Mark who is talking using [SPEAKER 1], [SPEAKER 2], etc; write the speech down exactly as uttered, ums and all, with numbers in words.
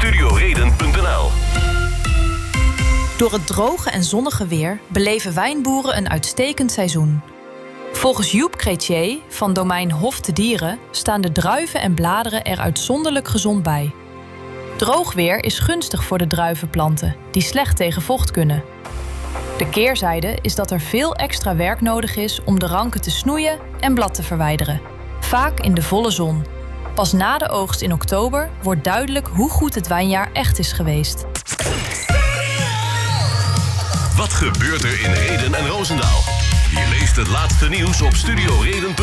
[SPEAKER 1] studioreden punt n l.
[SPEAKER 2] Door het droge en zonnige weer beleven wijnboeren een uitstekend seizoen. Volgens Joep Chrétien van domein Hof te Dieren staan de druiven en bladeren er uitzonderlijk gezond bij. Droog weer is gunstig voor de druivenplanten, die slecht tegen vocht kunnen. De keerzijde is dat er veel extra werk nodig is om de ranken te snoeien en blad te verwijderen. Vaak in de volle zon. Pas na de oogst in oktober wordt duidelijk hoe goed het wijnjaar echt is geweest.
[SPEAKER 1] Wat gebeurt er in Rheden en Roosendaal? Je leest het laatste nieuws op studioreden punt n l.